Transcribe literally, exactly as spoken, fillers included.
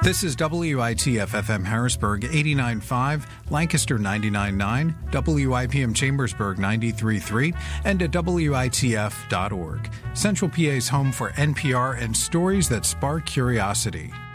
This is W I T F F M Harrisburg eighty-nine point five, Lancaster ninety-nine point nine, W I P M Chambersburg ninety-three point three, and at W I T F dot org. Central P A's home for N P R and stories that spark curiosity.